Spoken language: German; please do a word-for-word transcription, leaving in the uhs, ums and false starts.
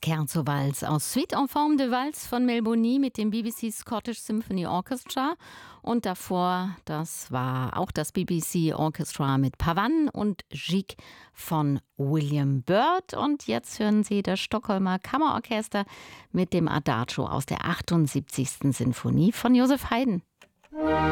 Scherzo-Walz aus Suite en forme de Walz von Melbourne mit dem B B C Scottish Symphony Orchestra. Und davor, das war auch das B B C Orchestra mit Pavan und Gigue von William Byrd. Und jetzt hören Sie das Stockholmer Kammerorchester mit dem Adagio aus der achtundsiebzigsten Sinfonie von Joseph Haydn.